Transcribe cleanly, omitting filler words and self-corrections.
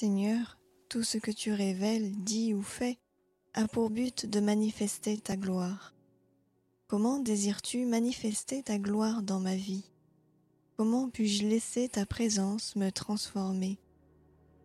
Seigneur, tout ce que tu révèles, dis ou fais, a pour but de manifester ta gloire. Comment désires-tu manifester ta gloire dans ma vie? Comment puis-je laisser ta présence me transformer?